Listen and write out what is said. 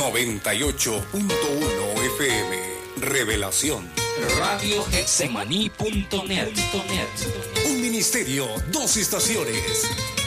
98.1 FM. Revelación. RadioGetsemaní.net. Un ministerio, dos estaciones.